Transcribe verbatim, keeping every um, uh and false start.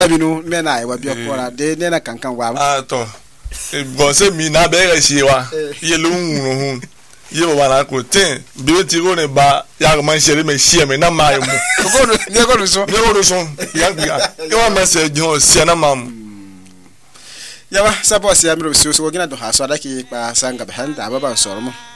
binu me na wa bi okora de ne na kankan wa ah to bon se mi na be re si wa ye lo hun hun ye wa na ko tin bi ti ro ne ba ya ma se me si me na ma mu ko no ne ko no so ne ko no so ya ya e wa message on si na ma mu ya ba sabo si amiro so so gina do ha so adaki pa sanga be handa baba so mo